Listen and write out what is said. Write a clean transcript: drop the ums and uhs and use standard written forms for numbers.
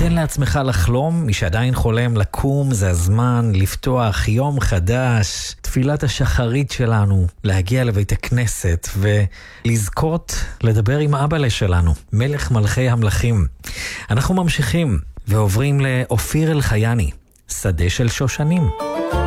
תן לעצמך לחלום, מי שעדיין חולם לקום, זה הזמן לפתוח יום חדש, תפילת השחרית שלנו, להגיע לבית הכנסת ולזכות לדבר עם אבא שלנו, מלך מלכי המלכים. אנחנו ממשיכים ועוברים לאופיר אלחייני, שדה של שושנים.